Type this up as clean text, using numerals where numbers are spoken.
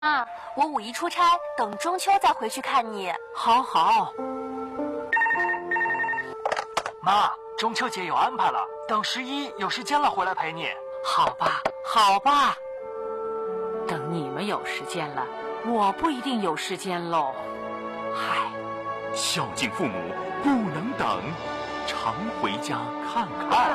啊，我5一出差，等中秋再回去看你。 好好。 妈，中秋节有安排了，等11有时间了回来陪你。 好吧，好吧。等你们有时间了，我不一定有时间喽。嗨， 孝敬父母不能等，常回家看看。